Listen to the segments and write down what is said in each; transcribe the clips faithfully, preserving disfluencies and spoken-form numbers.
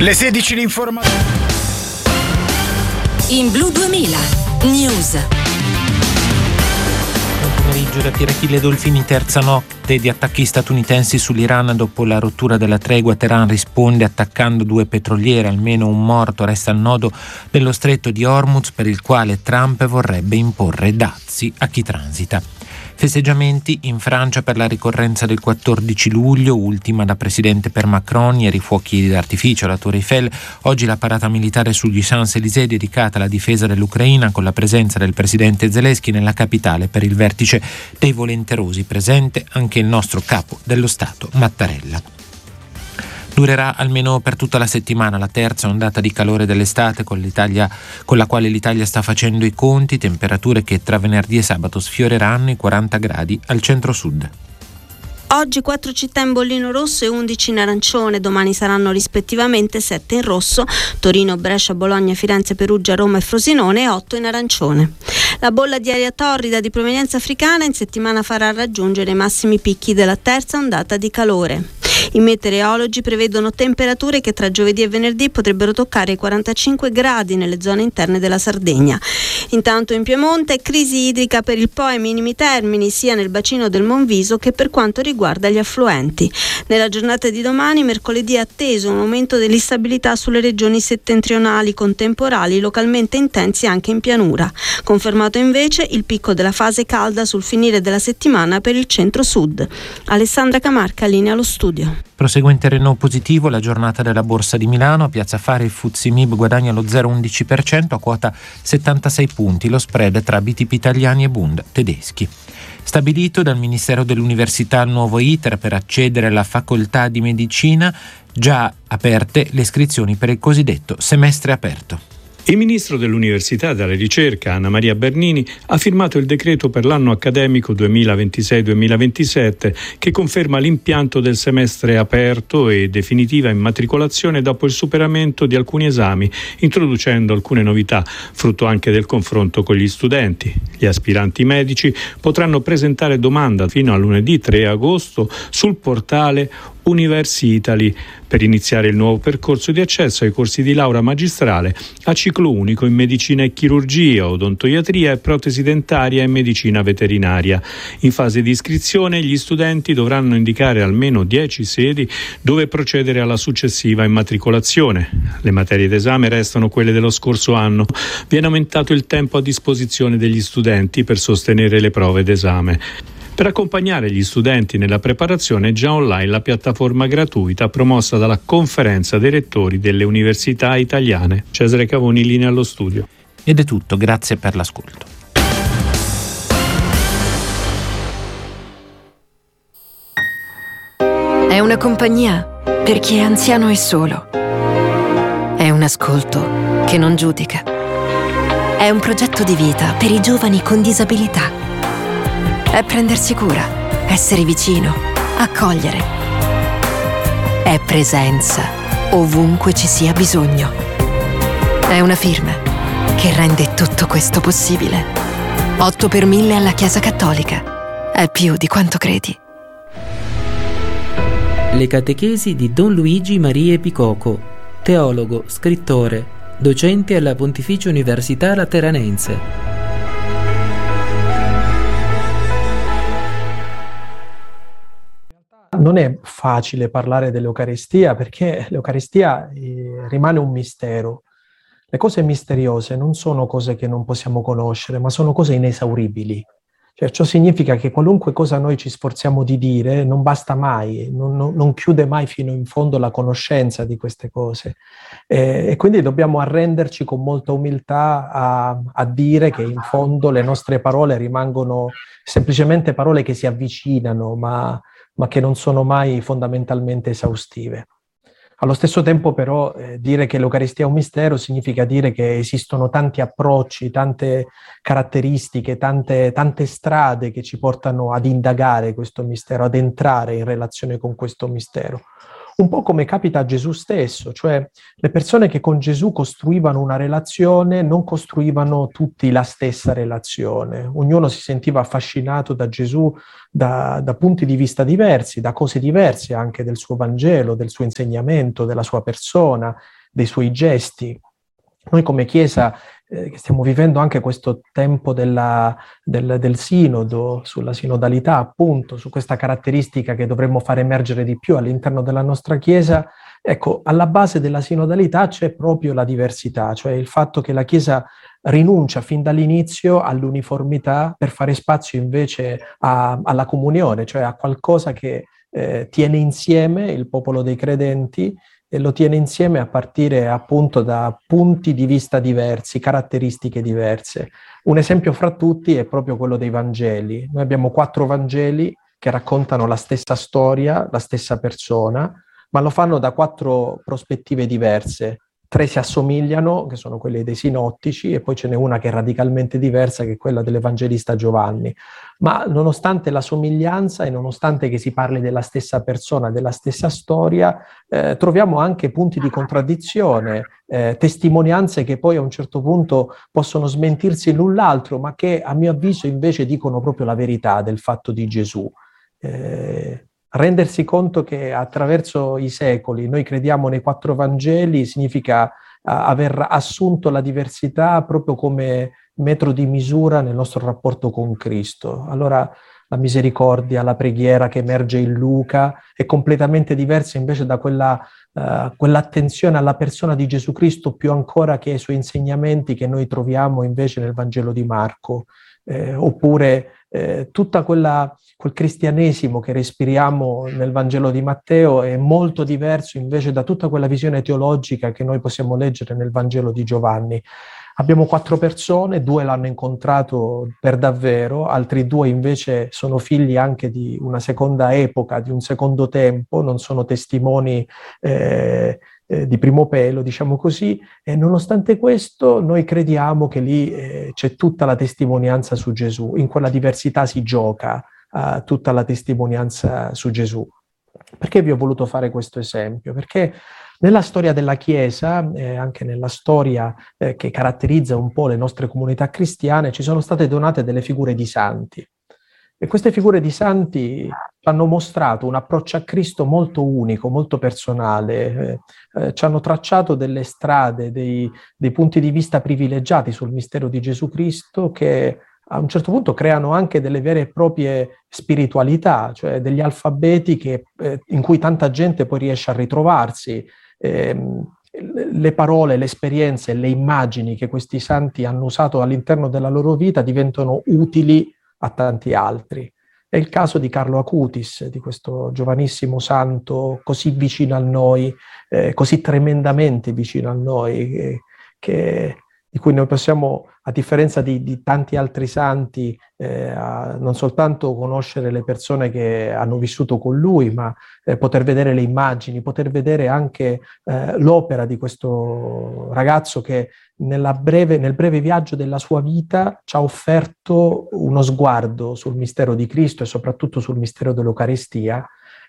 Le sedici l'informazione. In Blu duemila News. Pomeriggio da Tirachille Dolfini, terza notte di attacchi statunitensi sull'Iran dopo la rottura della tregua. Teheran risponde attaccando due petroliere, almeno un morto resta al nodo dello stretto di Hormuz, per il quale Trump vorrebbe imporre dazi a chi transita. Festeggiamenti in Francia per la ricorrenza del quattordici luglio, ultima da presidente per Macron, ieri fuochi d'artificio alla Tour Eiffel, oggi la parata militare sugli Champs-Élysées dedicata alla difesa dell'Ucraina con la presenza del presidente Zelensky nella capitale per il vertice dei volenterosi, presente anche il nostro capo dello Stato Mattarella. Durerà almeno per tutta la settimana la terza ondata di calore dell'estate con l'Italia, con la quale l'Italia sta facendo i conti, temperature che tra venerdì e sabato sfioreranno i quaranta gradi al centro-sud. Oggi quattro città in bollino rosso e undici in arancione, domani saranno rispettivamente sette in rosso, Torino, Brescia, Bologna, Firenze, Perugia, Roma e Frosinone, e otto in arancione. La bolla di aria torrida di provenienza africana in settimana farà raggiungere i massimi picchi della terza ondata di calore. I meteorologi prevedono temperature che tra giovedì e venerdì potrebbero toccare i quarantacinque gradi nelle zone interne della Sardegna. Intanto in Piemonte crisi idrica per il Po ai minimi termini sia nel bacino del Monviso che per quanto riguarda gli affluenti. Nella giornata di domani, mercoledì, è atteso un aumento dell'instabilità sulle regioni settentrionali con temporali localmente intensi anche in pianura. Confermato invece il picco della fase calda sul finire della settimana per il centro-sud. Alessandra Camarca, linea allo studio. Prosegue in terreno positivo la giornata della Borsa di Milano. A Piazza Affari il F T S E M I B guadagna lo zero virgola undici per cento a quota settantasei punti, lo spread tra B T P italiani e Bund tedeschi. Stabilito dal Ministero dell'Università il nuovo iter per accedere alla facoltà di medicina, già aperte le iscrizioni per il cosiddetto semestre aperto. Il ministro dell'Università e della Ricerca, Anna Maria Bernini, ha firmato il decreto per l'anno accademico duemilaventisei duemilaventisette che conferma l'impianto del semestre aperto e definitiva immatricolazione dopo il superamento di alcuni esami, introducendo alcune novità, frutto anche del confronto con gli studenti. Gli aspiranti medici potranno presentare domanda fino a lunedì tre agosto sul portale Universi Italy per iniziare il nuovo percorso di accesso ai corsi di laurea magistrale a ciclo unico in medicina e chirurgia, odontoiatria e protesi dentaria e medicina veterinaria. In fase di iscrizione gli studenti dovranno indicare almeno dieci sedi dove procedere alla successiva immatricolazione. Le materie d'esame restano quelle dello scorso anno. Viene aumentato il tempo a disposizione degli studenti per sostenere le prove d'esame. Per accompagnare gli studenti nella preparazione è già online la piattaforma gratuita promossa dalla Conferenza dei Rettori delle Università Italiane. Cesare Cavoni, linea allo studio. Ed è tutto, grazie per l'ascolto. È una compagnia per chi è anziano e solo. È un ascolto che non giudica. È un progetto di vita per i giovani con disabilità. È prendersi cura, essere vicino, accogliere. È presenza ovunque ci sia bisogno. È una firma che rende tutto questo possibile. otto per mille alla Chiesa Cattolica. È più di quanto credi. Le catechesi di Don Luigi Maria Picoco, teologo, scrittore, docente alla Pontificia Università Lateranense. Non è facile parlare dell'Eucaristia perché l'Eucaristia eh, rimane un mistero. Le cose misteriose non sono cose che non possiamo conoscere, ma sono cose inesauribili. Cioè, ciò significa che qualunque cosa noi ci sforziamo di dire non basta mai, non, non, non chiude mai fino in fondo la conoscenza di queste cose. Eh, e quindi dobbiamo arrenderci con molta umiltà a, a dire che in fondo le nostre parole rimangono semplicemente parole che si avvicinano, ma ma che non sono mai fondamentalmente esaustive. Allo stesso tempo però eh, dire che l'Eucaristia è un mistero significa dire che esistono tanti approcci, tante caratteristiche, tante, tante strade che ci portano ad indagare questo mistero, ad entrare in relazione con questo mistero. Un po' come capita a Gesù stesso, cioè le persone che con Gesù costruivano una relazione non costruivano tutti la stessa relazione. Ognuno si sentiva affascinato da Gesù da, da punti di vista diversi, da cose diverse anche del suo Vangelo, del suo insegnamento, della sua persona, dei suoi gesti. Noi come Chiesa eh, che stiamo vivendo anche questo tempo della, del, del sinodo, sulla sinodalità appunto, su questa caratteristica che dovremmo far emergere di più all'interno della nostra Chiesa, ecco, alla base della sinodalità c'è proprio la diversità, cioè il fatto che la Chiesa rinuncia fin dall'inizio all'uniformità per fare spazio invece a, alla comunione, cioè a qualcosa che eh, tiene insieme il popolo dei credenti e lo tiene insieme a partire appunto da punti di vista diversi, caratteristiche diverse. Un esempio fra tutti è proprio quello dei Vangeli. Noi abbiamo quattro Vangeli che raccontano la stessa storia, la stessa persona, ma lo fanno da quattro prospettive diverse. Tre si assomigliano, che sono quelli dei sinottici, e poi ce n'è una che è radicalmente diversa, che è quella dell'Evangelista Giovanni. Ma nonostante la somiglianza e nonostante che si parli della stessa persona, della stessa storia, eh, troviamo anche punti di contraddizione, eh, testimonianze che poi a un certo punto possono smentirsi l'un l'altro, ma che a mio avviso invece dicono proprio la verità del fatto di Gesù. Eh, Rendersi conto che attraverso i secoli noi crediamo nei quattro Vangeli significa uh, aver assunto la diversità proprio come metro di misura nel nostro rapporto con Cristo. Allora la misericordia, la preghiera che emerge in Luca è completamente diversa invece da quella, uh, quell'attenzione alla persona di Gesù Cristo più ancora che ai suoi insegnamenti che noi troviamo invece nel Vangelo di Marco. Eh, oppure eh, tutta quella, quel cristianesimo che respiriamo nel Vangelo di Matteo è molto diverso invece da tutta quella visione teologica che noi possiamo leggere nel Vangelo di Giovanni. Abbiamo quattro persone, due l'hanno incontrato per davvero, altri due invece sono figli anche di una seconda epoca, di un secondo tempo, non sono testimoni eh, eh, di primo pelo, diciamo così, e nonostante questo noi crediamo che lì eh, c'è tutta la testimonianza su Gesù, in quella diversità si gioca eh, tutta la testimonianza su Gesù. Perché vi ho voluto fare questo esempio? Perché nella storia della Chiesa, eh, anche nella storia eh, che caratterizza un po' le nostre comunità cristiane, ci sono state donate delle figure di santi. E queste figure di santi hanno mostrato un approccio a Cristo molto unico, molto personale, eh, eh, ci hanno tracciato delle strade, dei, dei punti di vista privilegiati sul mistero di Gesù Cristo che a un certo punto creano anche delle vere e proprie spiritualità, cioè degli alfabeti che, eh, in cui tanta gente poi riesce a ritrovarsi. Eh, le parole, le esperienze, le immagini che questi santi hanno usato all'interno della loro vita diventano utili a tanti altri. È il caso di Carlo Acutis, di questo giovanissimo santo così vicino a noi, eh, così tremendamente vicino a noi, eh, che, di cui noi possiamo, a differenza di, di tanti altri santi, eh, a, non soltanto conoscere le persone che hanno vissuto con lui, ma eh, poter vedere le immagini, poter vedere anche eh, l'opera di questo ragazzo che nella breve, nel breve viaggio della sua vita ci ha offerto uno sguardo sul mistero di Cristo e soprattutto sul mistero dell'Eucaristia,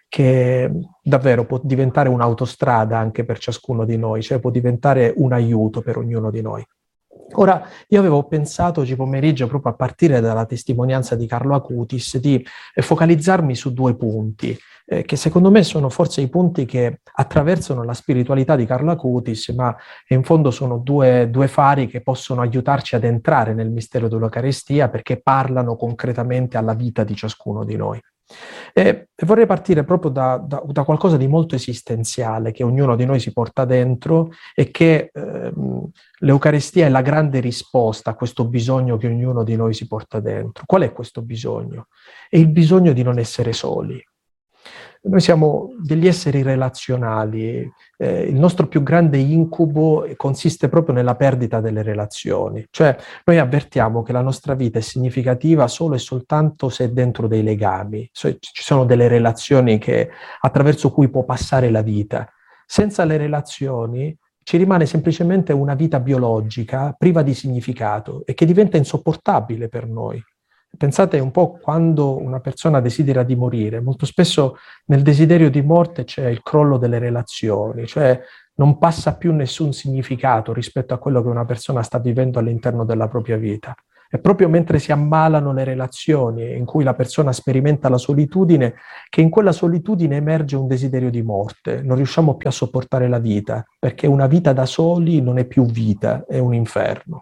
che davvero può diventare un'autostrada anche per ciascuno di noi, cioè può diventare un aiuto per ognuno di noi. Ora, io avevo pensato oggi pomeriggio, proprio a partire dalla testimonianza di Carlo Acutis, di eh, focalizzarmi su due punti, eh, che secondo me sono forse i punti che attraversano la spiritualità di Carlo Acutis, ma in fondo sono due, due fari che possono aiutarci ad entrare nel mistero dell'Eucaristia perché parlano concretamente alla vita di ciascuno di noi. E vorrei partire proprio da, da, da qualcosa di molto esistenziale che ognuno di noi si porta dentro e che ehm, l'Eucaristia è la grande risposta a questo bisogno che ognuno di noi si porta dentro. Qual è questo bisogno? È il bisogno di non essere soli. Noi siamo degli esseri relazionali, eh, il nostro più grande incubo consiste proprio nella perdita delle relazioni, cioè noi avvertiamo che la nostra vita è significativa solo e soltanto se è dentro dei legami, cioè, ci sono delle relazioni che, attraverso cui può passare la vita. Senza le relazioni ci rimane semplicemente una vita biologica priva di significato e che diventa insopportabile per noi. Pensate un po' quando una persona desidera di morire, molto spesso nel desiderio di morte c'è il crollo delle relazioni, cioè non passa più nessun significato rispetto a quello che una persona sta vivendo all'interno della propria vita. È proprio mentre si ammalano le relazioni, in cui la persona sperimenta la solitudine, che in quella solitudine emerge un desiderio di morte. Non riusciamo più a sopportare la vita, perché una vita da soli non è più vita, è un inferno.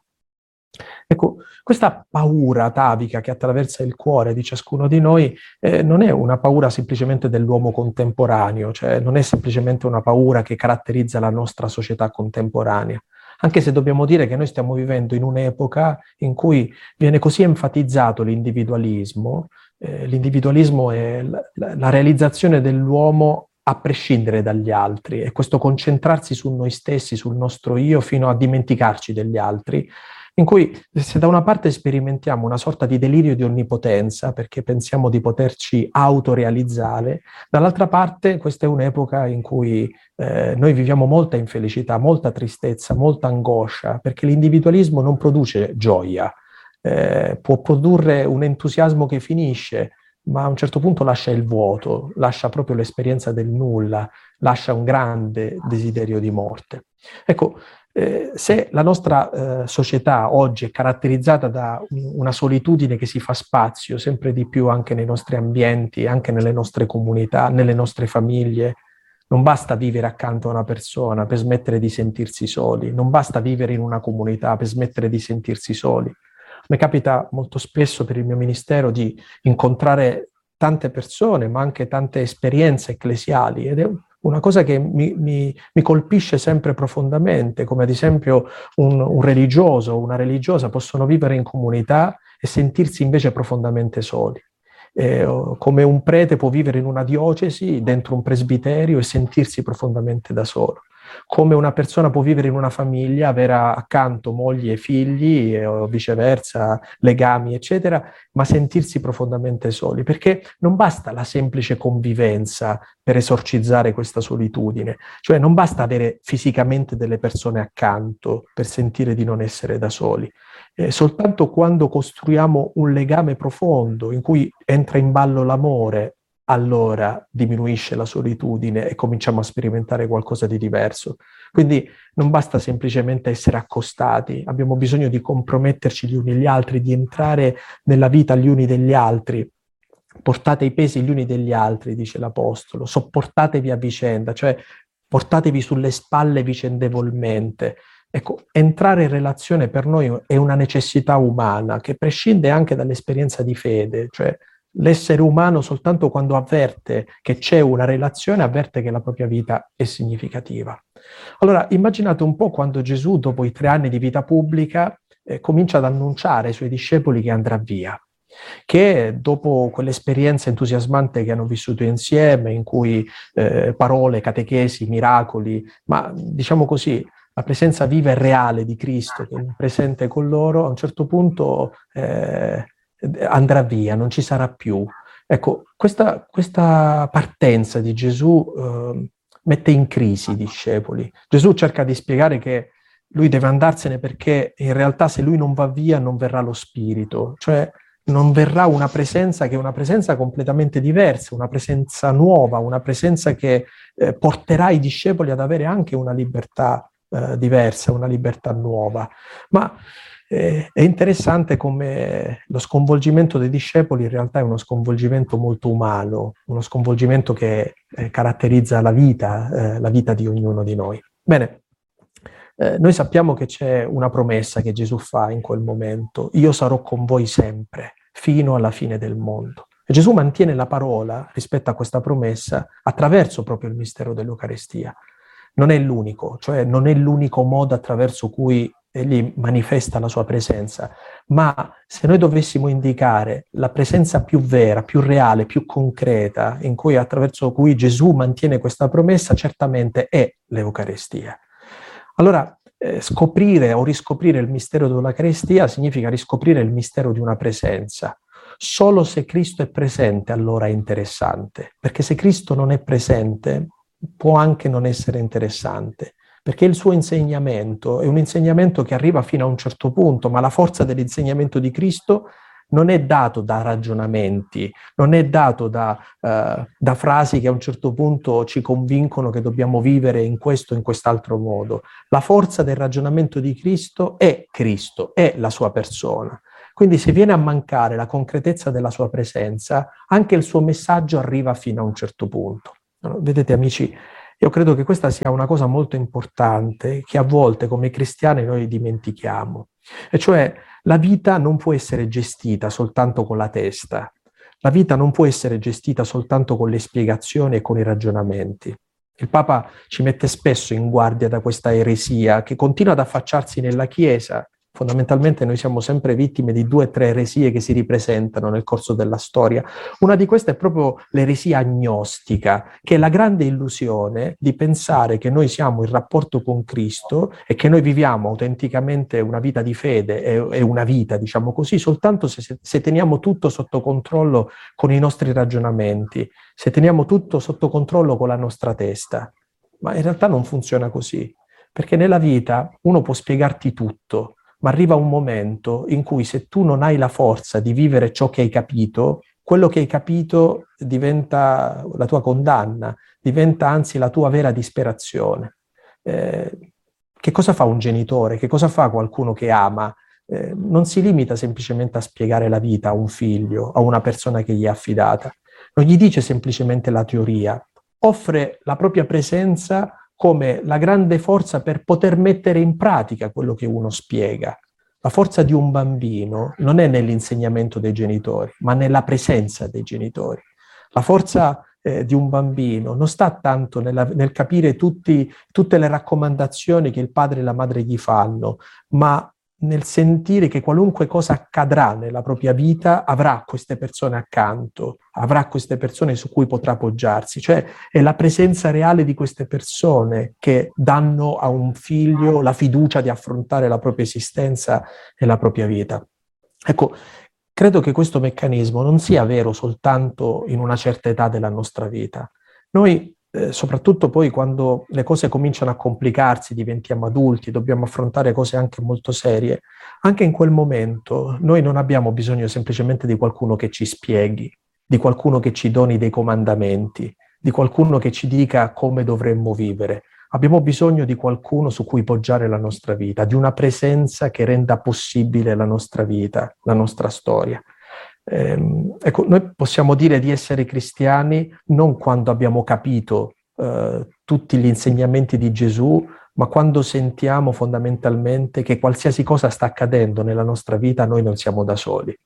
Ecco, questa paura atavica che attraversa il cuore di ciascuno di noi eh, non è una paura semplicemente dell'uomo contemporaneo, cioè non è semplicemente una paura che caratterizza la nostra società contemporanea, anche se dobbiamo dire che noi stiamo vivendo in un'epoca in cui viene così enfatizzato l'individualismo, eh, l'individualismo è la, la realizzazione dell'uomo a prescindere dagli altri, e questo concentrarsi su noi stessi, sul nostro io, fino a dimenticarci degli altri, in cui se da una parte sperimentiamo una sorta di delirio di onnipotenza, perché pensiamo di poterci autorealizzare, dall'altra parte questa è un'epoca in cui eh, noi viviamo molta infelicità, molta tristezza, molta angoscia, perché l'individualismo non produce gioia, eh, può produrre un entusiasmo che finisce, ma a un certo punto lascia il vuoto, lascia proprio l'esperienza del nulla, lascia un grande desiderio di morte. Ecco, Eh, se la nostra eh, società oggi è caratterizzata da una solitudine che si fa spazio sempre di più anche nei nostri ambienti, anche nelle nostre comunità, nelle nostre famiglie, non basta vivere accanto a una persona per smettere di sentirsi soli, non basta vivere in una comunità per smettere di sentirsi soli. Mi capita molto spesso per il mio ministero di incontrare tante persone, ma anche tante esperienze ecclesiali, ed è una cosa che mi, mi, mi colpisce sempre profondamente, come ad esempio un, un religioso o una religiosa possono vivere in comunità e sentirsi invece profondamente soli. Eh, come un prete può vivere in una diocesi, dentro un presbiterio, e sentirsi profondamente da solo. Come una persona può vivere in una famiglia, avere accanto mogli e figli, e, o viceversa, legami, eccetera, ma sentirsi profondamente soli, perché non basta la semplice convivenza per esorcizzare questa solitudine, cioè non basta avere fisicamente delle persone accanto per sentire di non essere da soli. Eh, soltanto quando costruiamo un legame profondo in cui entra in ballo l'amore, allora diminuisce la solitudine e cominciamo a sperimentare qualcosa di diverso. Quindi non basta semplicemente essere accostati, abbiamo bisogno di comprometterci gli uni gli altri, di entrare nella vita gli uni degli altri. Portate i pesi gli uni degli altri, dice l'Apostolo, sopportatevi a vicenda, cioè portatevi sulle spalle vicendevolmente. Ecco, entrare in relazione per noi è una necessità umana che prescinde anche dall'esperienza di fede, cioè l'essere umano soltanto quando avverte che c'è una relazione, avverte che la propria vita è significativa. Allora, immaginate un po' quando Gesù, dopo i tre anni di vita pubblica, eh, comincia ad annunciare ai suoi discepoli che andrà via, che dopo quell'esperienza entusiasmante che hanno vissuto insieme, in cui eh, parole, catechesi, miracoli, ma diciamo così, la presenza viva e reale di Cristo che è presente con loro, a un certo punto eh, andrà via, non ci sarà più. Ecco, questa, questa partenza di Gesù eh, mette in crisi i discepoli. Gesù cerca di spiegare che lui deve andarsene perché in realtà se lui non va via non verrà lo Spirito, cioè non verrà una presenza che è una presenza completamente diversa, una presenza nuova, una presenza che eh, porterà i discepoli ad avere anche una libertà eh, diversa, una libertà nuova. Ma eh, è interessante come lo sconvolgimento dei discepoli in realtà è uno sconvolgimento molto umano, uno sconvolgimento che eh, caratterizza la vita, eh, la vita di ognuno di noi. Bene. Eh, noi sappiamo che c'è una promessa che Gesù fa in quel momento: io sarò con voi sempre, fino alla fine del mondo. E Gesù mantiene la parola rispetto a questa promessa attraverso proprio il mistero dell'Eucaristia. Non è l'unico, cioè non è l'unico modo attraverso cui egli manifesta la sua presenza, ma se noi dovessimo indicare la presenza più vera, più reale, più concreta, in cui attraverso cui Gesù mantiene questa promessa, certamente è l'Eucaristia. Allora, eh, scoprire o riscoprire il mistero dell'Eucaristia significa riscoprire il mistero di una presenza. Solo se Cristo è presente allora è interessante, perché se Cristo non è presente può anche non essere interessante, perché il suo insegnamento è un insegnamento che arriva fino a un certo punto, ma la forza dell'insegnamento di Cristo non è dato da ragionamenti, non è dato da, uh, da frasi che a un certo punto ci convincono che dobbiamo vivere in questo o in quest'altro modo. La forza del ragionamento di Cristo è Cristo, è la sua persona. Quindi se viene a mancare la concretezza della sua presenza, anche il suo messaggio arriva fino a un certo punto. Vedete amici, io credo che questa sia una cosa molto importante che a volte come cristiani noi dimentichiamo. E cioè la vita non può essere gestita soltanto con la testa, la vita non può essere gestita soltanto con le spiegazioni e con i ragionamenti. Il Papa ci mette spesso in guardia da questa eresia che continua ad affacciarsi nella Chiesa. Fondamentalmente noi siamo sempre vittime di due o tre eresie che si ripresentano nel corso della storia. Una di queste è proprio l'eresia agnostica, che è la grande illusione di pensare che noi siamo in rapporto con Cristo e che noi viviamo autenticamente una vita di fede e, e una vita, diciamo così, soltanto se, se teniamo tutto sotto controllo con i nostri ragionamenti, se teniamo tutto sotto controllo con la nostra testa. Ma in realtà non funziona così, perché nella vita uno può spiegarti tutto, ma arriva un momento in cui se tu non hai la forza di vivere ciò che hai capito, quello che hai capito diventa la tua condanna, diventa anzi la tua vera disperazione. Eh, che cosa fa un genitore? Che cosa fa qualcuno che ama? Eh, non si limita semplicemente a spiegare la vita a un figlio, a una persona che gli è affidata. Non gli dice semplicemente la teoria, offre la propria presenza come la grande forza per poter mettere in pratica quello che uno spiega. La forza di un bambino non è nell'insegnamento dei genitori, ma nella presenza dei genitori. La forza eh, di un bambino non sta tanto nella, nel capire tutti, tutte le raccomandazioni che il padre e la madre gli fanno, ma nel sentire che qualunque cosa accadrà nella propria vita avrà queste persone accanto, avrà queste persone su cui potrà appoggiarsi. Cioè è la presenza reale di queste persone che danno a un figlio la fiducia di affrontare la propria esistenza e la propria vita. Ecco, credo che questo meccanismo non sia vero soltanto in una certa età della nostra vita. Noi Eh, soprattutto poi quando le cose cominciano a complicarsi, diventiamo adulti, dobbiamo affrontare cose anche molto serie, anche in quel momento noi non abbiamo bisogno semplicemente di qualcuno che ci spieghi, di qualcuno che ci doni dei comandamenti, di qualcuno che ci dica come dovremmo vivere. Abbiamo bisogno di qualcuno su cui poggiare la nostra vita, di una presenza che renda possibile la nostra vita, la nostra storia. Eh, ecco, noi possiamo dire di essere cristiani non quando abbiamo capito eh, tutti gli insegnamenti di Gesù, ma quando sentiamo fondamentalmente che qualsiasi cosa sta accadendo nella nostra vita noi non siamo da soli.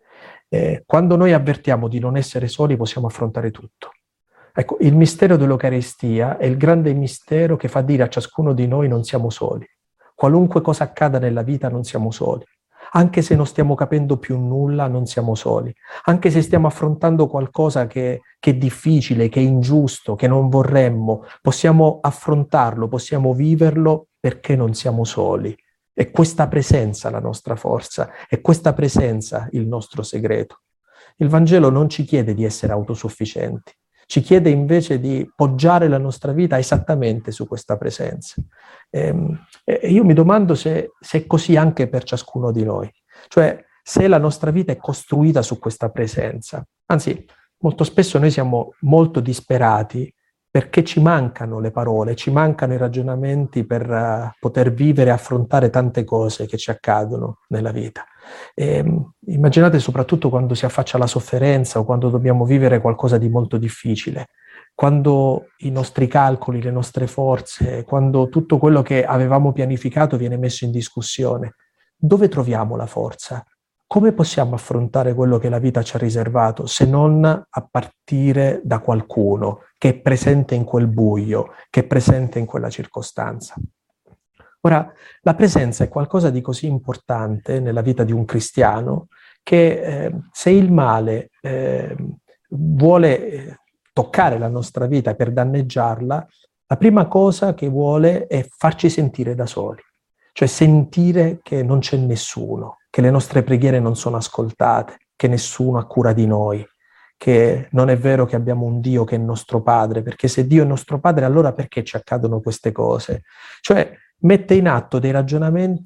Eh, quando noi avvertiamo di non essere soli possiamo affrontare tutto. Ecco, il mistero dell'Eucaristia è il grande mistero che fa dire a ciascuno di noi non siamo soli. Qualunque cosa accada nella vita non siamo soli. Anche se non stiamo capendo più nulla, non siamo soli. Anche se stiamo affrontando qualcosa che, che è difficile, che è ingiusto, che non vorremmo, possiamo affrontarlo, possiamo viverlo perché non siamo soli. È questa presenza la nostra forza, è questa presenza il nostro segreto. Il Vangelo non ci chiede di essere autosufficienti, ci chiede invece di poggiare la nostra vita esattamente su questa presenza. E, e io mi domando se, se è così anche per ciascuno di noi, cioè se la nostra vita è costruita su questa presenza. Anzi, molto spesso noi siamo molto disperati perché ci mancano le parole, ci mancano i ragionamenti per uh, poter vivere e affrontare tante cose che ci accadono nella vita. E, immaginate soprattutto quando si affaccia la sofferenza o quando dobbiamo vivere qualcosa di molto difficile, quando i nostri calcoli, le nostre forze, quando tutto quello che avevamo pianificato viene messo in discussione. Dove troviamo la forza? Come possiamo affrontare quello che la vita ci ha riservato se non a partire da qualcuno che è presente in quel buio, che è presente in quella circostanza? Ora, la presenza è qualcosa di così importante nella vita di un cristiano che eh, se il male eh, vuole eh, toccare la nostra vita per danneggiarla, la prima cosa che vuole è farci sentire da soli, cioè sentire che non c'è nessuno, che le nostre preghiere non sono ascoltate, che nessuno ha cura di noi, che non è vero che abbiamo un Dio che è nostro Padre, perché se Dio è nostro Padre allora perché ci accadono queste cose? Cioè mette in atto dei ragionamenti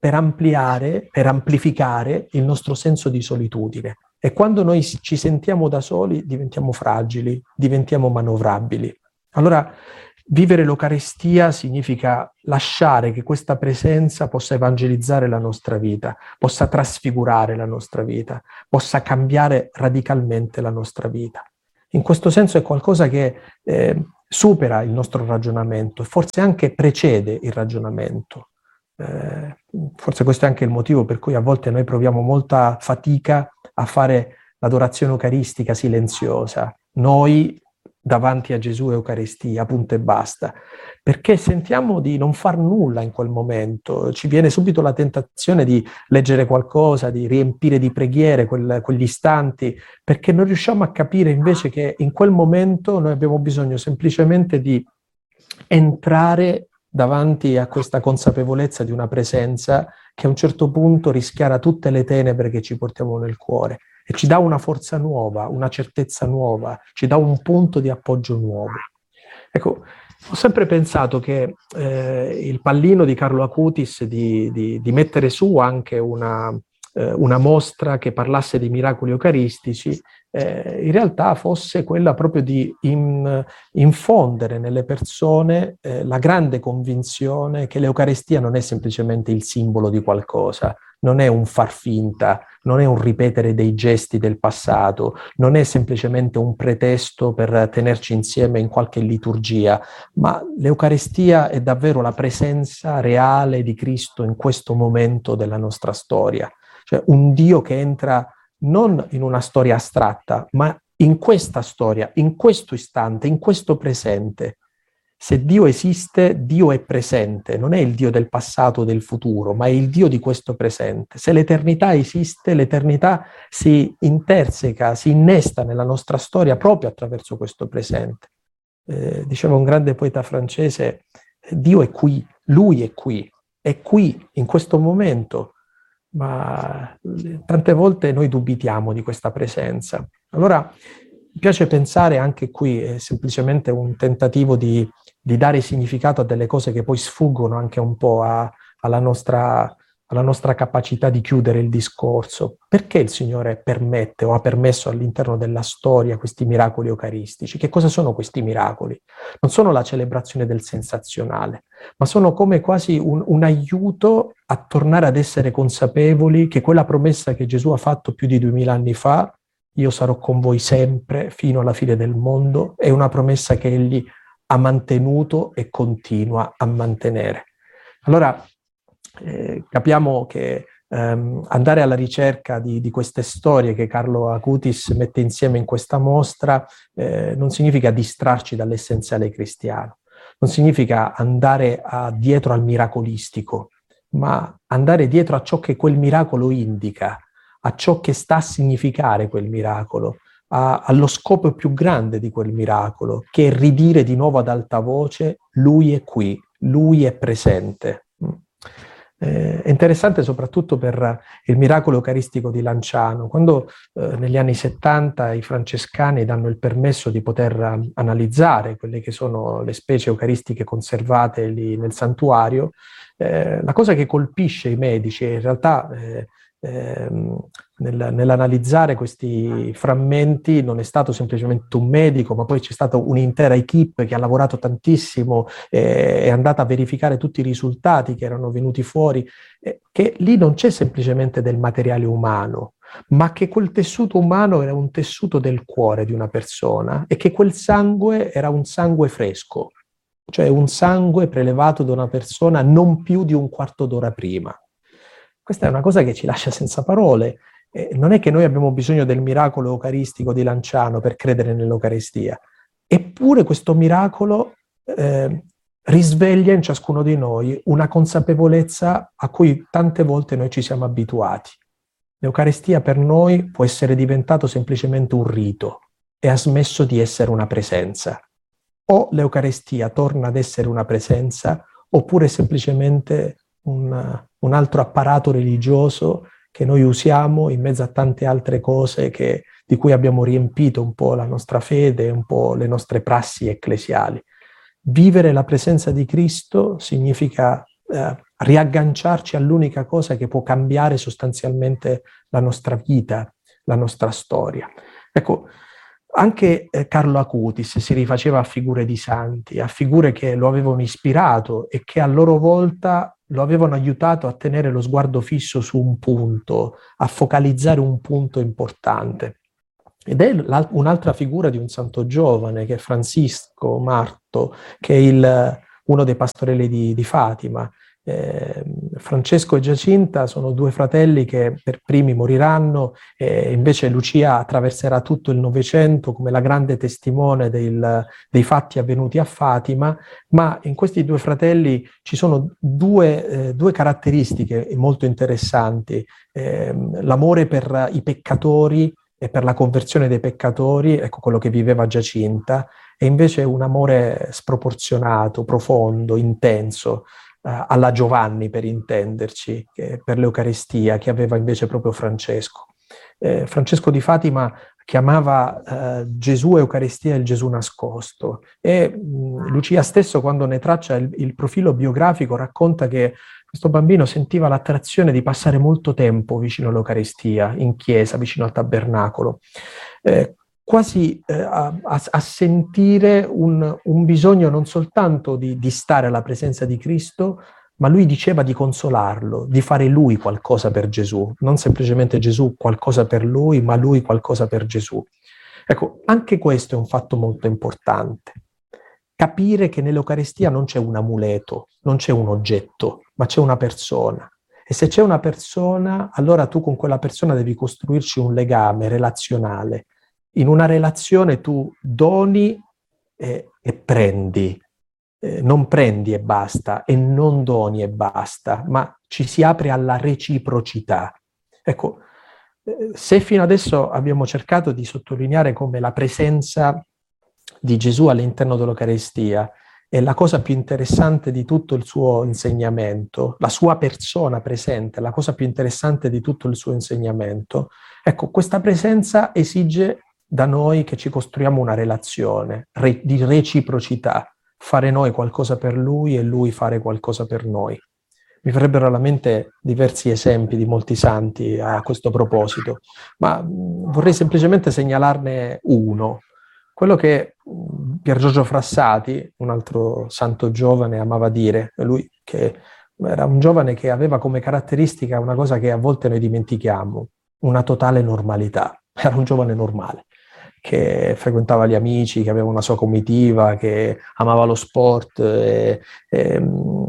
per ampliare, per amplificare il nostro senso di solitudine. E quando noi ci sentiamo da soli diventiamo fragili, diventiamo manovrabili. Allora, vivere l'Eucaristia significa lasciare che questa presenza possa evangelizzare la nostra vita, possa trasfigurare la nostra vita, possa cambiare radicalmente la nostra vita. In questo senso è qualcosa che eh, supera il nostro ragionamento e forse anche precede il ragionamento. Eh, forse questo è anche il motivo per cui a volte noi proviamo molta fatica a fare l'adorazione eucaristica silenziosa, noi davanti a Gesù e Eucaristia, punto e basta, perché sentiamo di non far nulla in quel momento, ci viene subito la tentazione di leggere qualcosa, di riempire di preghiere quel, quegli istanti, perché non riusciamo a capire invece che in quel momento noi abbiamo bisogno semplicemente di entrare davanti a questa consapevolezza di una presenza che a un certo punto rischiara tutte le tenebre che ci portiamo nel cuore e ci dà una forza nuova, una certezza nuova, ci dà un punto di appoggio nuovo. Ecco, ho sempre pensato che eh, il pallino di Carlo Acutis di, di, di mettere su anche una, eh, una mostra che parlasse di miracoli eucaristici eh, in realtà fosse quella proprio di in, infondere nelle persone eh, la grande convinzione che l'Eucaristia non è semplicemente il simbolo di qualcosa, non è un far finta, non è un ripetere dei gesti del passato, non è semplicemente un pretesto per tenerci insieme in qualche liturgia, ma l'Eucaristia è davvero la presenza reale di Cristo in questo momento della nostra storia. Cioè un Dio che entra non in una storia astratta, ma in questa storia, in questo istante, in questo presente. Se Dio esiste, Dio è presente, non è il Dio del passato o del futuro, ma è il Dio di questo presente. Se l'eternità esiste, l'eternità si interseca, si innesta nella nostra storia proprio attraverso questo presente. Eh, diceva un grande poeta francese, Dio è qui, Lui è qui, è qui, in questo momento, ma tante volte noi dubitiamo di questa presenza. Allora, mi piace pensare anche qui, è semplicemente un tentativo di, di dare significato a delle cose che poi sfuggono anche un po' a, alla, nostra, alla nostra capacità di chiudere il discorso. Perché il Signore permette o ha permesso all'interno della storia questi miracoli eucaristici? Che cosa sono questi miracoli? Non sono la celebrazione del sensazionale, ma sono come quasi un, un aiuto a tornare ad essere consapevoli che quella promessa che Gesù ha fatto più di duemila anni fa, io sarò con voi sempre fino alla fine del mondo, è una promessa che Egli ha mantenuto e continua a mantenere. Allora eh, capiamo che ehm, andare alla ricerca di, di queste storie che Carlo Acutis mette insieme in questa mostra eh, non significa distrarci dall'essenziale cristiano, non significa andare a, dietro al miracolistico, ma andare dietro a ciò che quel miracolo indica, a ciò che sta a significare quel miracolo, a, allo scopo più grande di quel miracolo, che è ridire di nuovo ad alta voce, Lui è qui, Lui è presente. Eh, è interessante soprattutto per il miracolo eucaristico di Lanciano, quando eh, negli anni settanta i francescani danno il permesso di poter uh, analizzare quelle che sono le specie eucaristiche conservate lì nel santuario, eh, la cosa che colpisce i medici è in realtà eh, Ehm, nel, nell'analizzare questi frammenti non è stato semplicemente un medico, ma poi c'è stata un'intera equipe che ha lavorato tantissimo, eh, è andata a verificare tutti i risultati che erano venuti fuori, eh, che lì non c'è semplicemente del materiale umano, ma che quel tessuto umano era un tessuto del cuore di una persona e che quel sangue era un sangue fresco, cioè un sangue prelevato da una persona non più di un quarto d'ora prima. Questa è una cosa che ci lascia senza parole. Eh, non è che noi abbiamo bisogno del miracolo eucaristico di Lanciano per credere nell'Eucaristia. Eppure questo miracolo eh, risveglia in ciascuno di noi una consapevolezza a cui tante volte noi ci siamo abituati. L'Eucaristia per noi può essere diventato semplicemente un rito e ha smesso di essere una presenza. O l'Eucaristia torna ad essere una presenza, oppure semplicemente un, un altro apparato religioso che noi usiamo in mezzo a tante altre cose che, di cui abbiamo riempito un po' la nostra fede, un po' le nostre prassi ecclesiali. Vivere la presenza di Cristo significa eh, riagganciarci all'unica cosa che può cambiare sostanzialmente la nostra vita, la nostra storia. Ecco, anche eh, Carlo Acutis si rifaceva a figure di santi, a figure che lo avevano ispirato e che a loro volta lo avevano aiutato a tenere lo sguardo fisso su un punto, a focalizzare un punto importante. Ed è un'altra figura di un santo giovane, che è Francisco Marto, che è il, uno dei pastorelli di, di Fatima. Eh, Francesco e Giacinta sono due fratelli che per primi moriranno, e invece Lucia attraverserà tutto il Novecento come la grande testimone del, dei fatti avvenuti a Fatima. Ma in questi due fratelli ci sono due, eh, due caratteristiche molto interessanti: eh, l'amore per i peccatori e per la conversione dei peccatori, ecco quello che viveva Giacinta, e invece un amore sproporzionato, profondo, intenso, Uh, alla Giovanni, per intenderci, che, per l'Eucaristia, che aveva invece proprio Francesco. Eh, Francesco di Fatima chiamava uh, Gesù Eucaristia il Gesù nascosto, e mh, Lucia stesso, quando ne traccia il, il profilo biografico, racconta che questo bambino sentiva l'attrazione di passare molto tempo vicino all'Eucaristia, in chiesa, vicino al tabernacolo, eh, quasi eh, a, a sentire un, un bisogno non soltanto di, di stare alla presenza di Cristo, ma lui diceva di consolarlo, di fare lui qualcosa per Gesù, non semplicemente Gesù qualcosa per lui, ma lui qualcosa per Gesù. Ecco, anche questo è un fatto molto importante. Capire che nell'Eucaristia non c'è un amuleto, non c'è un oggetto, ma c'è una persona. E se c'è una persona, allora tu con quella persona devi costruirci un legame relazionale. In una relazione tu doni e, e prendi, eh, non prendi e basta, e non doni e basta, ma ci si apre alla reciprocità. Ecco, eh, se fino adesso abbiamo cercato di sottolineare come la presenza di Gesù all'interno dell'Eucaristia è la cosa più interessante di tutto il suo insegnamento, la sua persona presente, la cosa più interessante di tutto il suo insegnamento, ecco, questa presenza esige da noi che ci costruiamo una relazione re, di reciprocità, fare noi qualcosa per lui e lui fare qualcosa per noi. Mi verrebbero alla mente diversi esempi di molti santi a questo proposito, ma vorrei semplicemente segnalarne uno, quello che Pier Giorgio Frassati, un altro santo giovane, amava dire, lui che era un giovane che aveva come caratteristica una cosa che a volte noi dimentichiamo, una totale normalità. Era un giovane normale, che frequentava gli amici, che aveva una sua comitiva, che amava lo sport, e, e,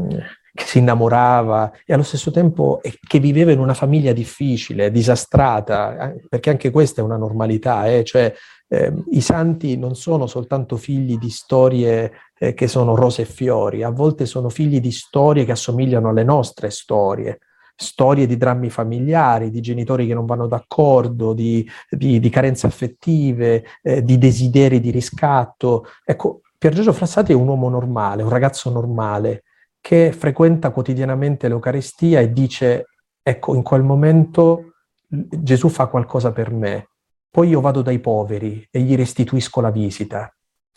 che si innamorava, e allo stesso tempo che viveva in una famiglia difficile, disastrata, perché anche questa è una normalità, eh? Cioè eh, i santi non sono soltanto figli di storie eh, che sono rose e fiori, a volte sono figli di storie che assomigliano alle nostre storie, storie di drammi familiari, di genitori che non vanno d'accordo, di, di, di carenze affettive, eh, di desideri di riscatto. Ecco, Pier Giorgio Frassati è un uomo normale, un ragazzo normale, che frequenta quotidianamente l'Eucaristia e dice, ecco, in quel momento Gesù fa qualcosa per me, poi io vado dai poveri e gli restituisco la visita.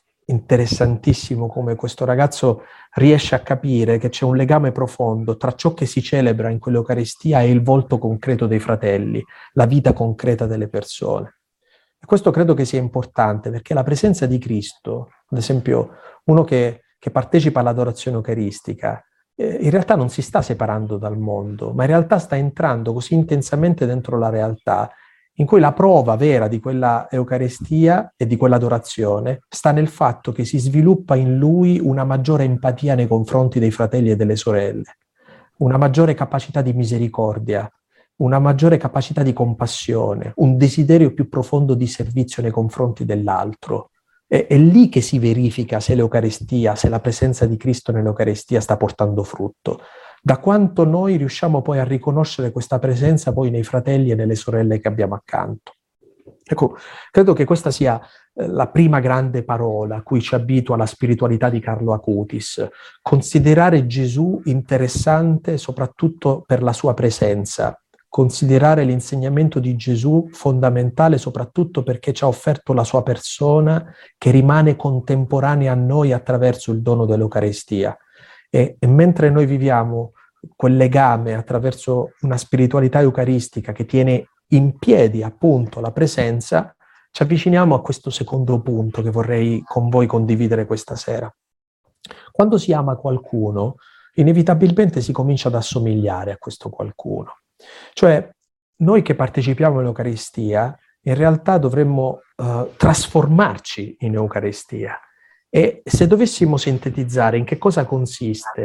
Interessantissimo come questo ragazzo riesce a capire che c'è un legame profondo tra ciò che si celebra in quell'Eucaristia e il volto concreto dei fratelli, la vita concreta delle persone. E questo credo che sia importante, perché la presenza di Cristo, ad esempio uno che, che partecipa all'adorazione eucaristica, eh, in realtà non si sta separando dal mondo, ma in realtà sta entrando così intensamente dentro la realtà, in cui la prova vera di quella Eucaristia e di quell'adorazione sta nel fatto che si sviluppa in lui una maggiore empatia nei confronti dei fratelli e delle sorelle, una maggiore capacità di misericordia, una maggiore capacità di compassione, un desiderio più profondo di servizio nei confronti dell'altro. È, è lì che si verifica se l'Eucaristia, se la presenza di Cristo nell'Eucaristia sta portando frutto. Da quanto noi riusciamo poi a riconoscere questa presenza poi nei fratelli e nelle sorelle che abbiamo accanto. Ecco, credo che questa sia eh, la prima grande parola a cui ci abitua la spiritualità di Carlo Acutis. Considerare Gesù interessante soprattutto per la sua presenza, considerare l'insegnamento di Gesù fondamentale soprattutto perché ci ha offerto la sua persona che rimane contemporanea a noi attraverso il dono dell'Eucaristia. E, e mentre noi viviamo quel legame attraverso una spiritualità eucaristica che tiene in piedi appunto la presenza, ci avviciniamo a questo secondo punto che vorrei con voi condividere questa sera. Quando si ama qualcuno, inevitabilmente si comincia ad assomigliare a questo qualcuno. Cioè, noi che partecipiamo all'Eucaristia, in realtà dovremmo uh, trasformarci in Eucaristia. E se dovessimo sintetizzare in che cosa consiste